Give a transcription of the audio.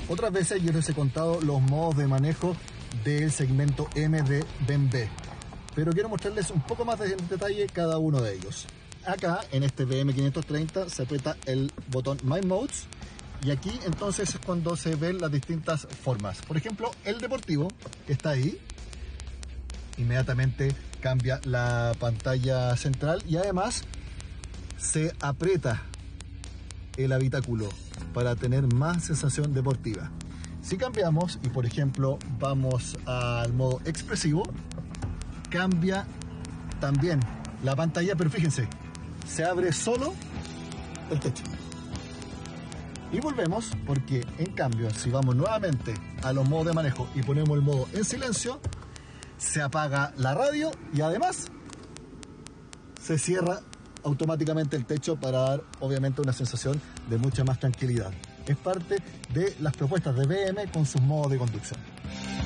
Otras veces yo les he contado los modos de manejo del segmento M de BMW, pero quiero mostrarles un poco más de detalle cada uno de ellos. Acá en este BM530 se aprieta el botón My Modes y aquí entonces es cuando se ven las distintas formas. Por ejemplo, el deportivo que está ahí, inmediatamente cambia la pantalla central y además se aprieta el habitáculo para tener más sensación deportiva. Si cambiamos y por ejemplo vamos al modo expresivo, cambia también la pantalla, pero fíjense, se abre solo el techo. Y volvemos porque en cambio si vamos nuevamente a los modos de manejo y ponemos el modo en silencio, se apaga la radio y además se cierra automáticamente el techo para dar obviamente una sensación de mucha más tranquilidad. Es parte de las propuestas de BM con sus modos de conducción.